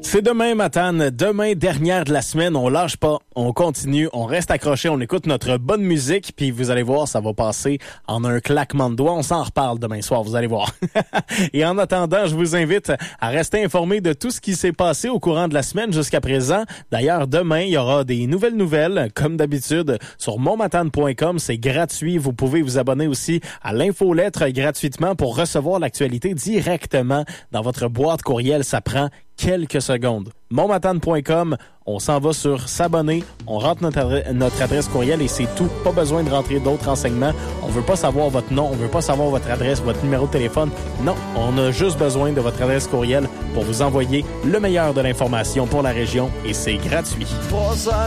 C'est demain, Matane. Demain, dernière de la semaine. On lâche pas. On continue. On reste accroché. On écoute notre bonne musique. Puis vous allez voir, ça va passer en un claquement de doigts. On s'en reparle demain soir. Vous allez voir. Et en attendant, je vous invite à rester informé de tout ce qui s'est passé au courant de la semaine jusqu'à présent. D'ailleurs, demain, il y aura des nouvelles, comme d'habitude, sur monmatane.com. C'est gratuit. Vous pouvez vous abonner aussi à l'infolettre gratuitement pour recevoir l'actualité directement dans votre boîte courriel. Ça prend quelques secondes. Monmatane.com, on s'en va sur s'abonner, on rentre notre adresse courriel et c'est tout. Pas besoin de rentrer d'autres renseignements. On veut pas savoir votre nom, on veut pas savoir votre adresse, votre numéro de téléphone. Non, on a juste besoin de votre adresse courriel pour vous envoyer le meilleur de l'information pour la région et c'est gratuit. 3 heures